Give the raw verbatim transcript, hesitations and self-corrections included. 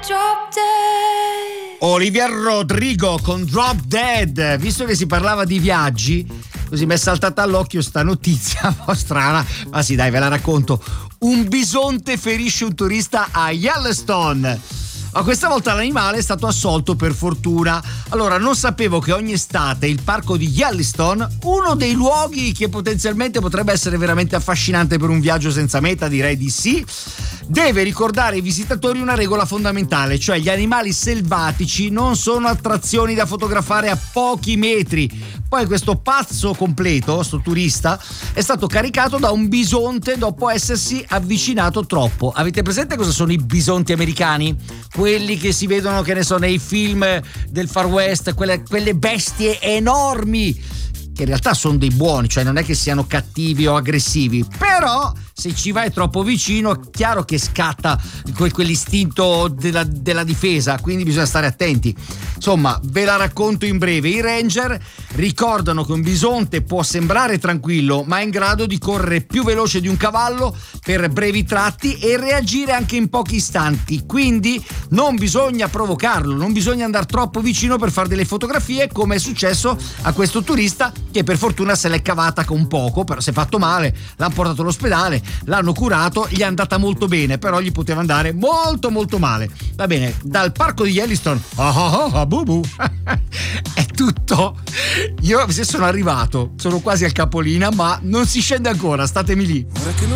Olivia Rodrigo con Drop Dead. Visto che si parlava di viaggi, così mi è saltata all'occhio sta notizia un po' strana, ma sì, dai, ve la racconto. Un bisonte ferisce un turista a Yellowstone. Ma questa volta l'animale è stato assolto, per fortuna. Allora, non sapevo che ogni estate il parco di Yellowstone, uno dei luoghi che potenzialmente potrebbe essere veramente affascinante per un viaggio senza meta, direi di sì, deve ricordare ai visitatori una regola fondamentale, cioè gli animali selvatici non sono attrazioni da fotografare a pochi metri. Poi questo pazzo completo, sto turista, è stato caricato da un bisonte dopo essersi avvicinato troppo. Avete presente cosa sono i bisonti americani? Quelli che si vedono, che ne so, nei film del Far West, quelle, quelle bestie enormi, che in realtà sono dei buoni, cioè non è che siano cattivi o aggressivi, però se ci vai troppo vicino è chiaro che scatta quell'istinto della, della difesa, quindi bisogna stare attenti. Insomma, ve la racconto in breve. I ranger ricordano che un bisonte può sembrare tranquillo, ma è in grado di correre più veloce di un cavallo per brevi tratti e reagire anche in pochi istanti, quindi non bisogna provocarlo, non bisogna andare troppo vicino per fare delle fotografie, come è successo a questo turista che per fortuna se l'è cavata con poco, però si è fatto male, l'hanno portato all'ospedale, l'hanno curato, gli è andata molto bene, però gli poteva andare molto molto male. Va bene, dal parco di Yellowstone oh oh oh, bubu è tutto. Io se sono arrivato, sono quasi al capolinea, ma non si scende ancora, statemi lì.